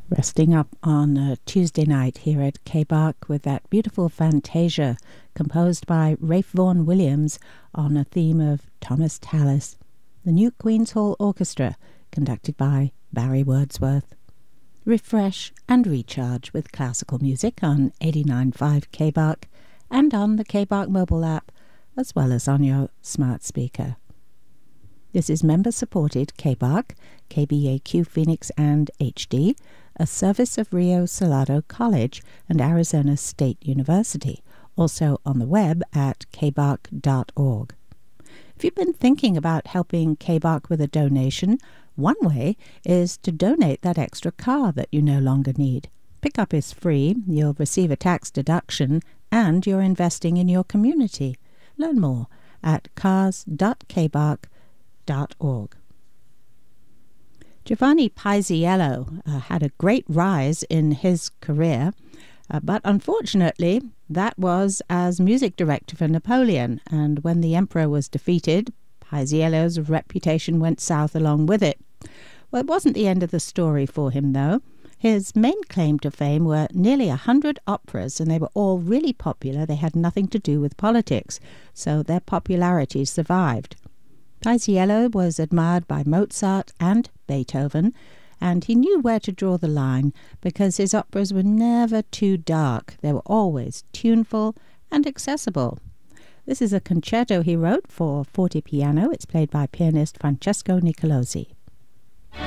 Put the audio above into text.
Resting up on a Tuesday night here at K-Bach with that beautiful Fantasia composed by Ralph Vaughan Williams on a theme of Thomas Tallis. The New Queen's Hall Orchestra, conducted by Barry Wordsworth. Refresh and recharge with classical music on 89.5 K-Bach and on the K-Bach mobile app, as well as on your smart speaker. This is member-supported K-Bach, KBAQ Phoenix and HD, a service of Rio Salado College and Arizona State University, also on the web at kbach.org. If you've been thinking about helping K-Bach with a donation, one way is to donate that extra car that you no longer need. Pickup is free, you'll receive a tax deduction, and you're investing in your community. Learn more at cars.kbach.org. Giovanni Paisiello had a great rise in his career, but unfortunately that was as music director for Napoleon, and when the emperor was defeated, Paisiello's reputation went south along with it. Well, it wasn't the end of the story for him, though. His main claim to fame were nearly 100 operas, and they were all really popular. They had nothing to do with politics, so their popularity survived. Paisiello was admired by Mozart and Beethoven, and he knew where to draw the line because his operas were never too dark. They were always tuneful and accessible. This is a concerto he wrote for forte piano. It's played by pianist Francesco Nicolosi.